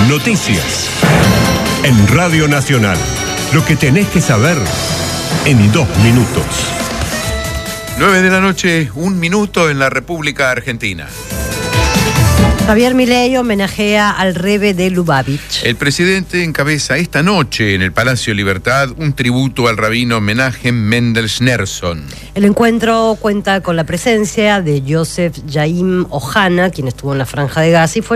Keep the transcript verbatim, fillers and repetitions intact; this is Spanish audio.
Noticias. En Radio Nacional. Lo que tenés que saber en dos minutos. nueve de la noche, un minuto en la República Argentina. Javier Milei homenajea al Rebbe de Lubavitch. El presidente encabeza esta noche en el Palacio Libertad un tributo al rabino Menachem Mendel Schneerson. El encuentro cuenta con la presencia de Joseph Yaim Ohana, quien estuvo en la Franja de Gaza y fue